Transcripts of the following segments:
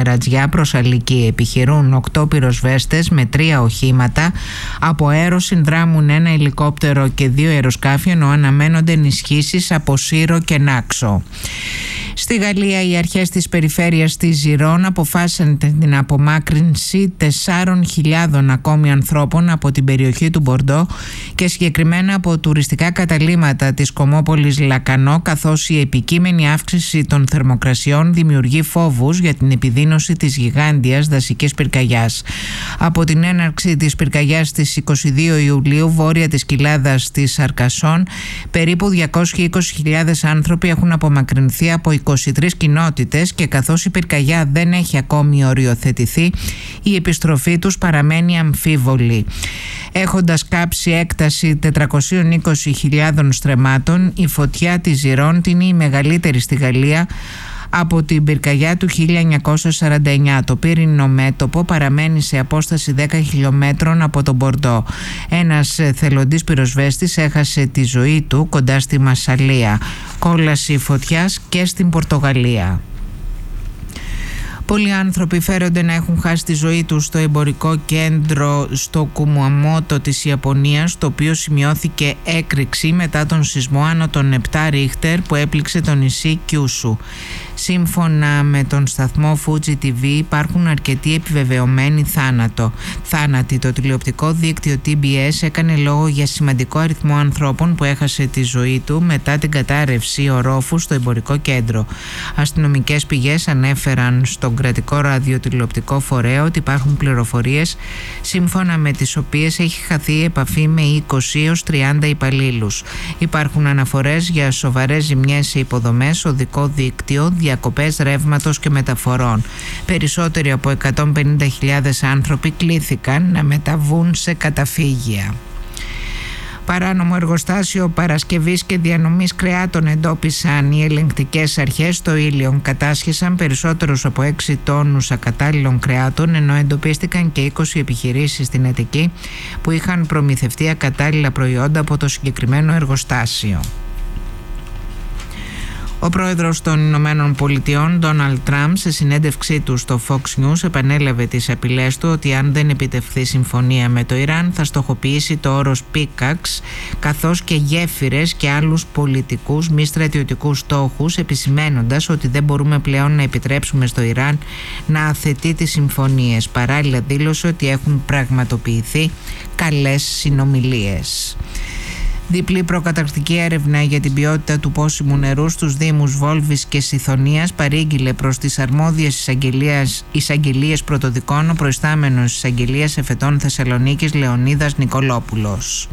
ρατζιά προς Αλική. Επιχειρούν 8 πυροσβέστες με 3 οχήματα. Από αέρο συνδράμουν 1 ελικόπτερο και 2 αεροσκάφη, ενώ αναμένονται ενισχύσεις από Σύρο και Νάξο. Στη Γαλλία, οι αρχές της περιφέρειας της Ζιρών αποφάσισαν την απομάκρυνση 4.000 ακόμη ανθρώπων από την περιοχή του Μπορντό και συγκεκριμένα από τουριστικά καταλύματα της κομμόπολης Λακανό, καθώς η επικείμενη αύξηση των θερμοκρασιών δημιουργεί φόβους για την επιδείνωση της γιγάντιας δασικής πυρκαγιάς. Από την έναρξη της πυρκαγιάς στις 22 Ιουλίου, βόρεια της κοιλάδας της Αρκασόν, περίπου 220.000 άνθρωποι έχουν απομακρυνθεί από 23 κοινότητες και καθώς η πυρκαγιά δεν έχει ακόμη οριοθετηθεί, η επιστροφή τους παραμένει αμφίβολη. Έχοντας κάψει έκταση 420.000 στρεμμάτων, η φωτιά της Ζιρών είναι η μεγαλύτερη στη Γαλλία από την πυρκαγιά του 1949. Το πύρινο μέτωπο παραμένει σε απόσταση 10 χιλιόμετρων από τον Μπορντό. Ένας θελοντής πυροσβέστης έχασε τη ζωή του κοντά στη Μασσαλία. Κόλαση φωτιάς και στην Πορτογαλία. Πολλοί άνθρωποι φέρονται να έχουν χάσει τη ζωή τους στο εμπορικό κέντρο στο Κουμαμότο της Ιαπωνίας, το οποίο σημειώθηκε έκρηξη μετά τον σεισμό άνω των 7 Ρίχτερ που έπληξε το νησί Κιούσου. Σύμφωνα με τον σταθμό Fuji TV, υπάρχουν αρκετοί επιβεβαιωμένοι θάνατοι. Το τηλεοπτικό δίκτυο TBS έκανε λόγο για σημαντικό αριθμό ανθρώπων που έχασε τη ζωή του μετά την κατάρρευση ορόφου στο εμπορικό κέντρο. Αστυνομικές πηγές ανέφεραν στον κρατικό ραδιοτηλεοπτικό φορέα ότι υπάρχουν πληροφορίες σύμφωνα με τις οποίες έχει χαθεί η επαφή με 20 έως 30 υπαλλήλους. Υπάρχουν αναφορές για σοβαρές ζημιές σε υποδομές, οδικό δίκτυο, διακοπές ρεύματος και μεταφορών. Περισσότεροι από 150.000 άνθρωποι κλήθηκαν να μεταβούν σε καταφύγια. Παράνομο εργοστάσιο παρασκευής και διανομής κρεάτων εντόπισαν οι ελεγκτικές αρχές στο Ήλιον. Κατάσχεσαν περισσότερους από 6 τόνους ακατάλληλων κρεάτων, ενώ εντοπίστηκαν και 20 επιχειρήσεις στην Αττική που είχαν προμηθευτεί ακατάλληλα προϊόντα από το συγκεκριμένο εργοστάσιο. Ο πρόεδρος των Ηνωμένων Πολιτειών, Ντόναλντ Τραμπ, σε συνέντευξή του στο Fox News επανέλαβε τις απειλές του ότι αν δεν επιτευχθεί συμφωνία με το Ιράν θα στοχοποιήσει το όρος πίκαξ, καθώς και γέφυρες και άλλους πολιτικούς μη στρατιωτικούς στόχους, επισημένοντας ότι δεν μπορούμε πλέον να επιτρέψουμε στο Ιράν να αθετεί τις συμφωνίες. Παράλληλα δήλωσε ότι έχουν πραγματοποιηθεί καλές συνομιλίες. Διπλή προκαταρκτική έρευνα για την ποιότητα του πόσιμου νερού στους Δήμους Βόλβης και Σιθωνίας παρήγγειλε προς τις αρμόδιες εισαγγελίες πρωτοδικών ο προϊστάμενος εισαγγελίας εφετών Θεσσαλονίκης Λεωνίδας Νικολόπουλος.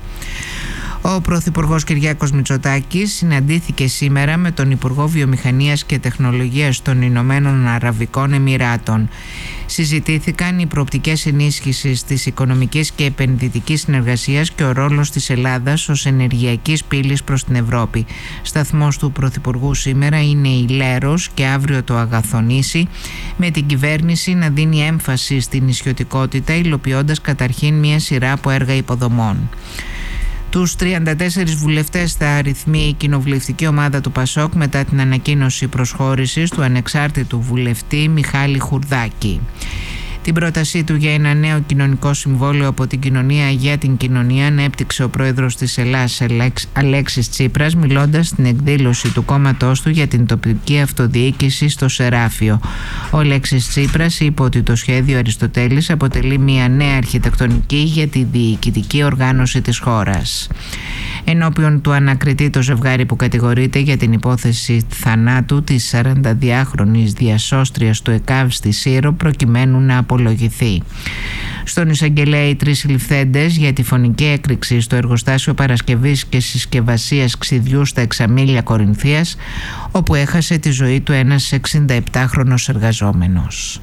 Ο Πρωθυπουργός Κυριάκος Μητσοτάκης συναντήθηκε σήμερα με τον Υπουργό Βιομηχανίας και Τεχνολογίας των Ηνωμένων Αραβικών Εμιράτων. Συζητήθηκαν οι προοπτικές ενίσχυσης της οικονομικής και επενδυτικής συνεργασίας και ο ρόλος της Ελλάδας ως ενεργειακής πύλης προς την Ευρώπη. Σταθμός του Πρωθυπουργού σήμερα είναι η Λέρος και αύριο το Αγαθονήσι, με την κυβέρνηση να δίνει έμφαση στην νησιωτικότητα, υλοποιώντας καταρχήν μια σειρά από έργα υποδομών. Τους 34 βουλευτές θα αριθμεί η κοινοβουλευτική ομάδα του ΠΑΣΟΚ μετά την ανακοίνωση προσχώρησης του ανεξάρτητου βουλευτή Μιχάλη Χουρδάκη. Την πρότασή του για ένα νέο κοινωνικό συμβόλαιο από την Κοινωνία για την Κοινωνία ανέπτυξε ο πρόεδρος της Ελλάδας Αλέξης Τσίπρας, μιλώντας στην εκδήλωση του κόμματός του για την τοπική αυτοδιοίκηση στο Σεράφιο. Ο Αλέξης Τσίπρας είπε ότι το σχέδιο Αριστοτέλης αποτελεί μια νέα αρχιτεκτονική για τη διοικητική οργάνωση της χώρας. Ενώπιον του ανακριτή το ζευγάρι που κατηγορείται για την υπόθεση θανάτου της 42χρονης διασώστριας του ΕΚΑΒ στη Σύρο προκειμένου να απολογηθεί. Στον εισαγγελέα οι 3 συλληφθέντες για τη φωνική έκρηξη στο εργοστάσιο παρασκευής και συσκευασίας ξυδιού στα Εξαμήλια Κορινθίας, όπου έχασε τη ζωή του ένας 67χρονος εργαζόμενος.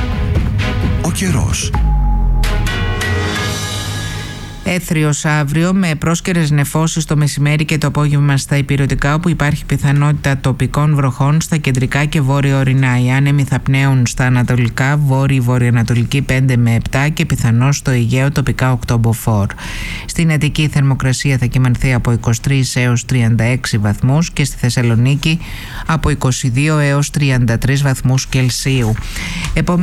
Ο καιρός. Έθριος αύριο με πρόσκαιρες νεφώσεις το μεσημέρι και το απόγευμα στα ηπειρωτικά, όπου υπάρχει πιθανότητα τοπικών βροχών στα κεντρικά και βόρεια ορεινά. Οι άνεμοι θα πνέουν στα ανατολικά, βόρειο-βορειοανατολική 5 με 7 και πιθανώς στο Αιγαίο τοπικά 8 μποφόρ. Στην Αττική η θερμοκρασία θα κυμανθεί από 23 έως 36 βαθμούς και στη Θεσσαλονίκη από 22 έως 33 βαθμούς Κελσίου.